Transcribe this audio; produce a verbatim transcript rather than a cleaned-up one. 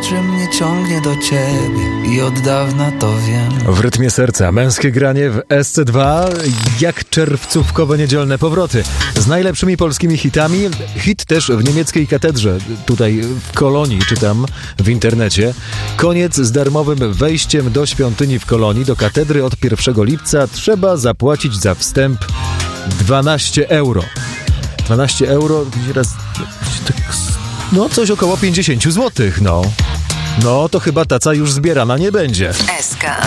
że mnie ciągnie do ciebie i od dawna to wiem. W rytmie serca męskie granie w S C dwa, jak czerwcówkowe niedzielne powroty. Z najlepszymi polskimi hitami. Hit też w niemieckiej katedrze, tutaj w Kolonii, czytam w internecie. Koniec z darmowym wejściem do świątyni w Kolonii. Do katedry od pierwszego lipca trzeba zapłacić za wstęp dwanaście euro. dwanaście euro, raz, no coś około pięćdziesiąt złotych, no. No to chyba taca już zbierana nie będzie. S K.